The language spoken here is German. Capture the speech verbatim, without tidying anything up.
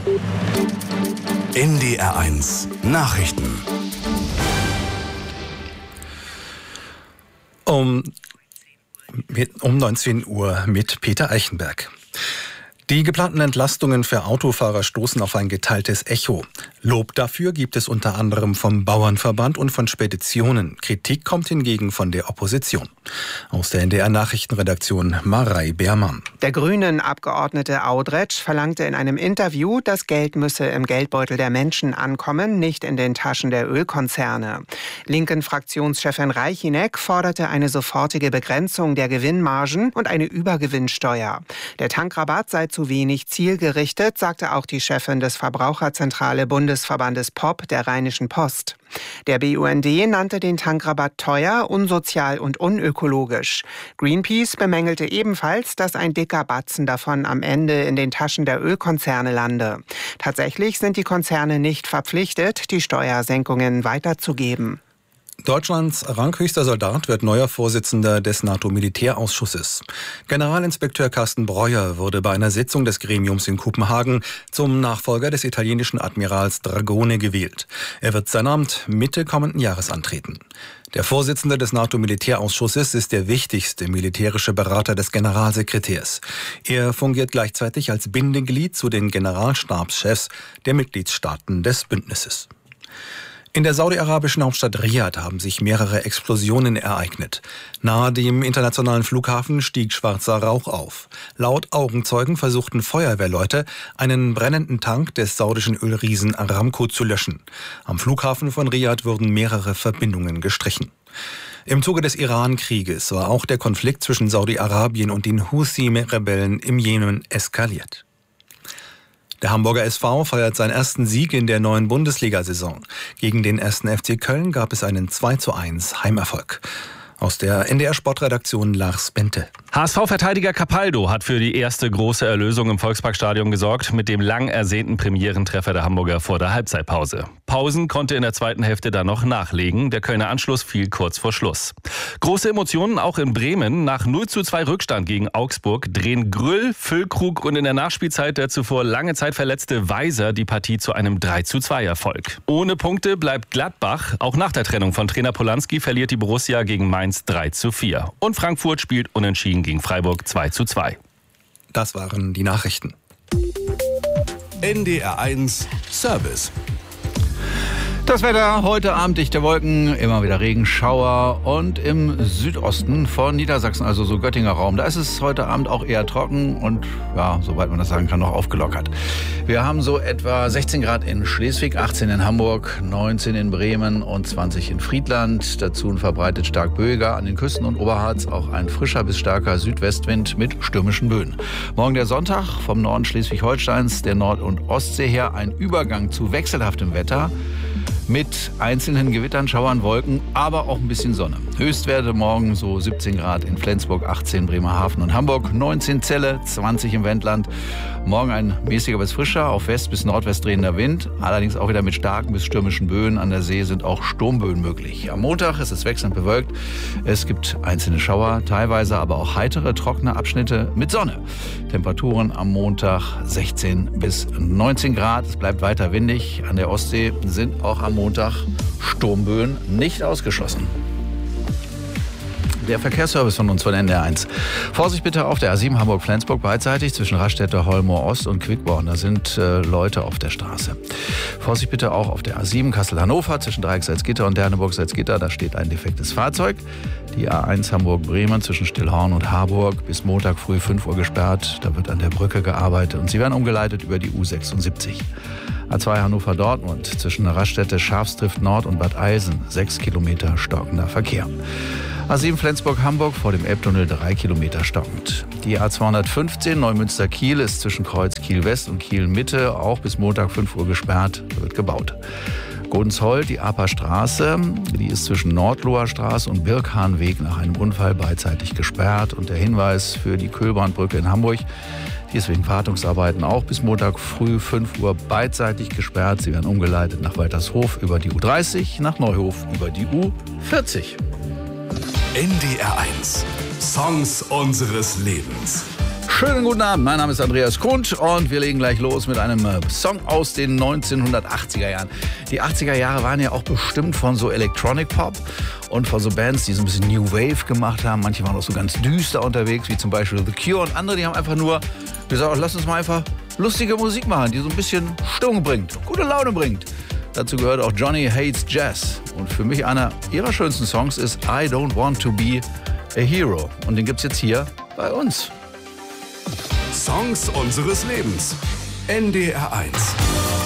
N D R eins Nachrichten. Um, um neunzehn Uhr mit Peter Eichenberg. Die geplanten Entlastungen für Autofahrer stoßen auf ein geteiltes Echo. Lob dafür gibt es unter anderem vom Bauernverband und von Speditionen. Kritik kommt hingegen von der Opposition. Aus der N D R-Nachrichtenredaktion Marei Beermann. Der Grünen-Abgeordnete Audretsch verlangte in einem Interview, das Geld müsse im Geldbeutel der Menschen ankommen, nicht in den Taschen der Ölkonzerne. Linken-Fraktionschefin Reichinek forderte eine sofortige Begrenzung der Gewinnmargen und eine Übergewinnsteuer. Der Tankrabatt sei zu wenig zielgerichtet, sagte auch die Chefin des Verbraucherzentrale Bundesverbandes P O P der Rheinischen Post. Der B U N D nannte den Tankrabatt teuer, unsozial und unökologisch. Greenpeace bemängelte ebenfalls, dass ein dicker Batzen davon am Ende in den Taschen der Ölkonzerne lande. Tatsächlich sind die Konzerne nicht verpflichtet, die Steuersenkungen weiterzugeben. Deutschlands ranghöchster Soldat wird neuer Vorsitzender des NATO-Militärausschusses. Generalinspekteur Carsten Breuer wurde bei einer Sitzung des Gremiums in Kopenhagen zum Nachfolger des italienischen Admirals Dragone gewählt. Er wird sein Amt Mitte kommenden Jahres antreten. Der Vorsitzende des NATO-Militärausschusses ist der wichtigste militärische Berater des Generalsekretärs. Er fungiert gleichzeitig als Bindeglied zu den Generalstabschefs der Mitgliedstaaten des Bündnisses. In der saudi-arabischen Hauptstadt Riad haben sich mehrere Explosionen ereignet. Nahe dem internationalen Flughafen stieg schwarzer Rauch auf. Laut Augenzeugen versuchten Feuerwehrleute, einen brennenden Tank des saudischen Ölriesen Aramco zu löschen. Am Flughafen von Riad wurden mehrere Verbindungen gestrichen. Im Zuge des Iran-Krieges war auch der Konflikt zwischen Saudi-Arabien und den Huthi-Rebellen im Jemen eskaliert. Der Hamburger S V feiert seinen ersten Sieg in der neuen Bundesliga-Saison. Gegen den ersten F C Köln gab es einen zwei zu eins Heimerfolg. Aus der N D R-Sportredaktion Lars Bente. H S V-Verteidiger Capaldo hat für die erste große Erlösung im Volksparkstadion gesorgt mit dem lang ersehnten Premierentreffer der Hamburger vor der Halbzeitpause. Pausen konnte in der zweiten Hälfte dann noch nachlegen. Der Kölner Anschluss fiel kurz vor Schluss. Große Emotionen auch in Bremen. Nach null zu zwei Rückstand gegen Augsburg drehen Grüll, Füllkrug und in der Nachspielzeit der zuvor lange Zeit verletzte Weiser die Partie zu einem drei zu zwei Erfolg. Ohne Punkte bleibt Gladbach. Auch nach der Trennung von Trainer Polanski verliert die Borussia gegen Mainz drei zu vier. Und Frankfurt spielt unentschieden gegen Freiburg zwei zu zwei. Das waren die Nachrichten. N D R eins Service. Das Wetter heute Abend dichte Wolken, immer wieder Regenschauer und im Südosten von Niedersachsen, also so Göttinger Raum, da ist es heute Abend auch eher trocken und ja, soweit man das sagen kann, noch aufgelockert. Wir haben so etwa sechzehn Grad in Schleswig, achtzehn in Hamburg, neunzehn in Bremen und zwanzig in Friedland. Dazu ein verbreitet stark böiger an den Küsten und Oberharz, auch ein frischer bis starker Südwestwind mit stürmischen Böen. Morgen der Sonntag, vom Norden Schleswig-Holsteins, der Nord- und Ostsee her, ein Übergang zu wechselhaftem Wetter. Mit einzelnen Gewittern, Schauern, Wolken, aber auch ein bisschen Sonne. Höchstwerte morgen so siebzehn Grad in Flensburg, achtzehn Bremerhaven und Hamburg, neunzehn Celle, zwanzig im Wendland. Morgen ein mäßiger bis frischer, auf West- bis Nordwest drehender Wind, allerdings auch wieder mit starken bis stürmischen Böen. An der See sind auch Sturmböen möglich. Am Montag ist es wechselnd bewölkt. Es gibt einzelne Schauer, teilweise aber auch heitere, trockene Abschnitte mit Sonne. Temperaturen am Montag sechzehn bis neunzehn Grad. Es bleibt weiter windig. An der Ostsee sind auch am Montag Sturmböen nicht ausgeschlossen. Der Verkehrsservice von uns von N D R eins. Vorsicht bitte auf der A sieben Hamburg-Flensburg beidseitig zwischen Raststätte, Holmoor Ost und Quickborn. Da sind äh, Leute auf der Straße. Vorsicht bitte auch auf der A sieben Kassel-Hannover zwischen Dreieck-Salzgitter und Derneburg-Salzgitter. Da steht ein defektes Fahrzeug. Die A eins Hamburg-Bremen zwischen Stillhorn und Harburg bis Montag früh fünf Uhr gesperrt. Da wird an der Brücke gearbeitet und sie werden umgeleitet über die U sechsundsiebzig. A zwei Hannover-Dortmund zwischen der Raststätte Schafstrift Nord und Bad Eilsen. Sechs Kilometer stockender Verkehr. A sieben Flensburg-Hamburg vor dem Elbtunnel drei Kilometer stockend. Die A zweihundertfünfzehn Neumünster-Kiel ist zwischen Kreuz Kiel-West und Kiel-Mitte auch bis Montag fünf Uhr gesperrt, wird gebaut. Godensholt, die Aper Straße, die ist zwischen Nordloher Straße und Birkhahnweg nach einem Unfall beidseitig gesperrt. Und der Hinweis für die Köhlbahnbrücke in Hamburg, die ist wegen Wartungsarbeiten auch bis Montag früh fünf Uhr beidseitig gesperrt. Sie werden umgeleitet nach Waltershof über die U dreißig, nach Neuhof über die U vierzig. N D R eins. Songs unseres Lebens. Schönen guten Abend, mein Name ist Andreas Kundt und wir legen gleich los mit einem Song aus den neunzehnhundertachtziger Jahren. Die achtziger Jahre waren ja auch bestimmt von so Electronic Pop und von so Bands, die so ein bisschen New Wave gemacht haben. Manche waren auch so ganz düster unterwegs, wie zum Beispiel The Cure, und andere, die haben einfach nur gesagt, lass uns mal einfach lustige Musik machen, die so ein bisschen Stimmung bringt, gute Laune bringt. Dazu gehört auch Johnny Hates Jazz. Und für mich einer ihrer schönsten Songs ist I Don't Want to Be a Hero. Und den gibt's jetzt hier bei uns. Songs unseres Lebens. N D R eins.